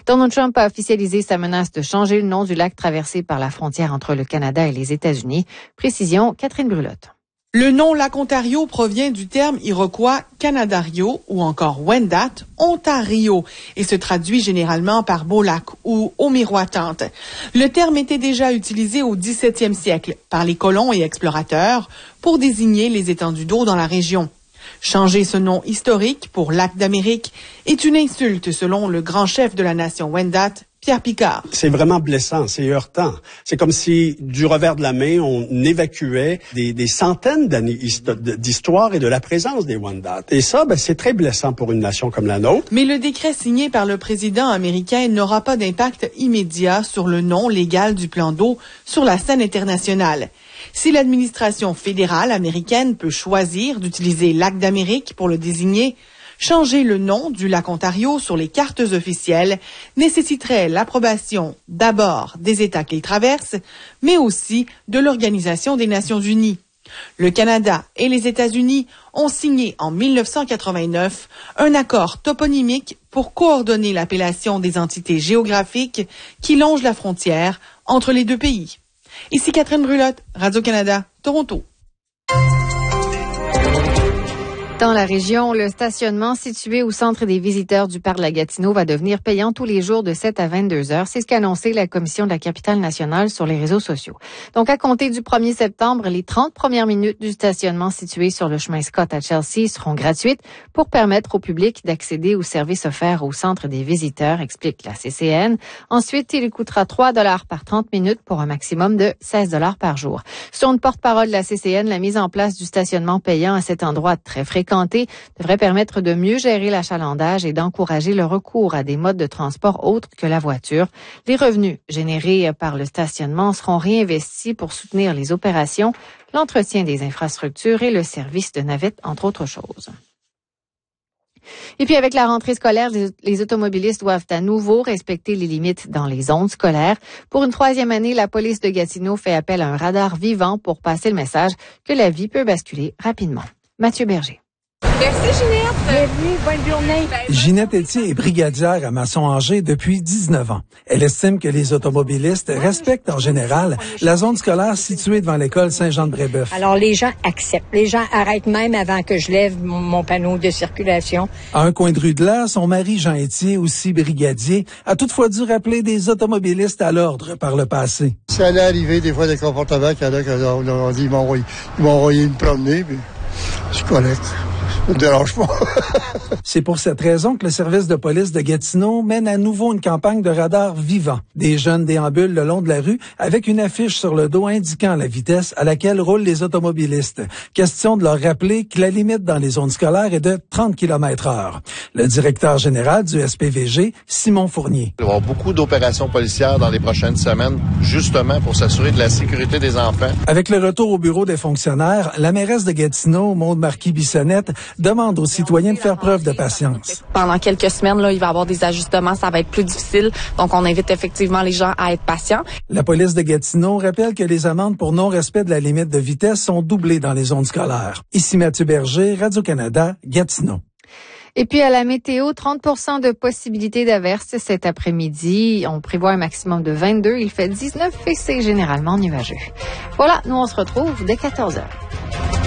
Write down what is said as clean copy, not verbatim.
Donald Trump a officialisé sa menace de changer le nom du lac traversé par la frontière entre le Canada et les États-Unis. Précision, Catherine Brulotte. Le nom lac Ontario provient du terme iroquois Canadario ou encore Wendat, Ontario, et se traduit généralement par beau lac ou eau miroitante. Le terme était déjà utilisé au 17e siècle par les colons et explorateurs pour désigner les étendues d'eau dans la région. Changer ce nom historique pour lac d'Amérique est une insulte selon le grand chef de la nation Wendat, Pierre Picard. C'est vraiment blessant, c'est heurtant. C'est comme si, du revers de la main, on évacuait des centaines d'années d'histoire et de la présence des Wendat. Et ça, c'est très blessant pour une nation comme la nôtre. Mais le décret signé par le président américain n'aura pas d'impact immédiat sur le nom légal du plan d'eau sur la scène internationale. Si l'administration fédérale américaine peut choisir d'utiliser lac d'Amérique pour le désigner, changer le nom du lac Ontario sur les cartes officielles nécessiterait l'approbation d'abord des États qu'il traverse, mais aussi de l'Organisation des Nations Unies. Le Canada et les États-Unis ont signé en 1989 un accord toponymique pour coordonner l'appellation des entités géographiques qui longent la frontière entre les deux pays. Ici Catherine Brulotte, Radio-Canada, Toronto. Dans la région, le stationnement situé au centre des visiteurs du parc de la Gatineau va devenir payant tous les jours de 7 à 22 heures. C'est ce qu'a annoncé la Commission de la capitale nationale sur les réseaux sociaux. Donc, à compter du 1er septembre, les 30 premières minutes du stationnement situé sur le chemin Scott à Chelsea seront gratuites pour permettre au public d'accéder aux services offerts au centre des visiteurs, explique la CCN. Ensuite, il coûtera 3 $ par 30 minutes pour un maximum de 16 $ par jour. Selon une porte-parole de la CCN, la mise en place du stationnement payant à cet endroit très fréquenté devrait permettre de mieux gérer l'achalandage et d'encourager le recours à des modes de transport autres que la voiture. Les revenus générés par le stationnement seront réinvestis pour soutenir les opérations, l'entretien des infrastructures et le service de navette, entre autres choses. Et puis, avec la rentrée scolaire, les automobilistes doivent à nouveau respecter les limites dans les zones scolaires. Pour une 3e année, la police de Gatineau fait appel à un radar vivant pour passer le message que la vie peut basculer rapidement. Mathieu Berger. Merci, Ginette. Bienvenue, bonne journée. Ginette Etier est brigadière à Masson-Angers depuis 19 ans. Elle estime que les automobilistes respectent en général la zone scolaire située devant l'école Saint-Jean-de-Brébeuf. Alors, les gens acceptent. Les gens arrêtent même avant que je lève mon panneau de circulation. À un coin de rue de là, son mari Jean Etier, aussi brigadier, a toutefois dû rappeler des automobilistes à l'ordre par le passé. Ça allait arriver des fois des comportements qu'il y en a qui ont dit, ils m'ont envoyé me promener, puis c'est correct. Ça me dérange pas. C'est pour cette raison que le service de police de Gatineau mène à nouveau une campagne de radar vivant. Des jeunes déambulent le long de la rue avec une affiche sur le dos indiquant la vitesse à laquelle roulent les automobilistes. Question de leur rappeler que la limite dans les zones scolaires est de 30 km/h. Le directeur général du SPVG, Simon Fournier. Il va y avoir beaucoup d'opérations policières dans les prochaines semaines, justement pour s'assurer de la sécurité des enfants. Avec le retour au bureau des fonctionnaires, la mairesse de Gatineau, Maude Marquis-Bissonnette, demande aux citoyens de faire preuve de patience. Pendant quelques semaines, là, il va y avoir des ajustements, ça va être plus difficile. Donc, on invite effectivement les gens à être patients. La police de Gatineau rappelle que les amendes pour non-respect de la limite de vitesse sont doublées dans les zones scolaires. Ici Mathieu Berger, Radio-Canada, Gatineau. Et puis à la météo, 30% de possibilité d'averse cet après-midi. On prévoit un maximum de 22. Il fait 19 et c'est généralement nuageux. Voilà, nous on se retrouve dès 14h.